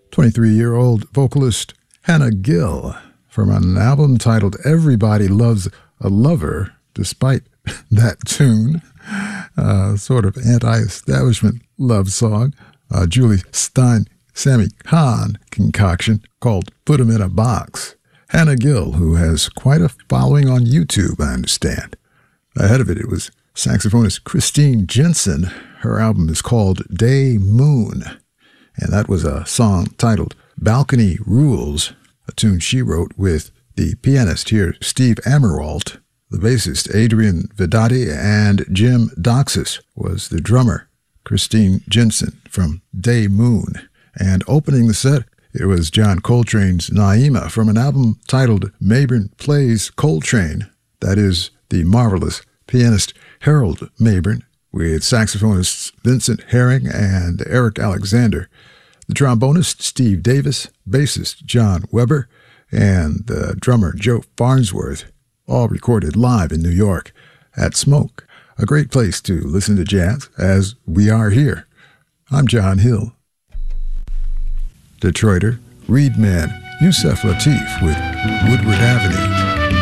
23-year-old vocalist Hannah Gill from an album titled Everybody Loves a Lover, despite that tune, sort of anti-establishment love song, Julie Stein, Sammy Kahn concoction called Put 'Em in a Box. Hannah Gill, who has quite a following on YouTube, I understand. Ahead of it was saxophonist Christine Jensen. Her album is called Day Moon, and that was a song titled Balcony Rules, a tune she wrote with the pianist here, Steve Amerwalt. The bassist, Adrian Vedati, and Jim Doxis was the drummer, Christine Jensen from Day Moon. And opening the set, it was John Coltrane's Naima from an album titled Mabern Plays Coltrane. That is the marvelous pianist Harold Mabern with saxophonists Vincent Herring and Eric Alexander, the trombonist Steve Davis, bassist John Weber, and the drummer Joe Farnsworth, all recorded live in New York at Smoke, a great place to listen to jazz as we are here. I'm John Hill. Detroiter, Reed man Yusef Lateef with Woodward Avenue.